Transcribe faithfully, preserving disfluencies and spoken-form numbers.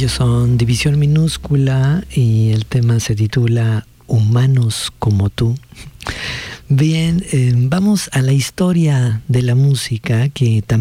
Ellos son División Minúscula y el tema se titula Humanos como tú. Bien, eh, vamos a la historia de la música que también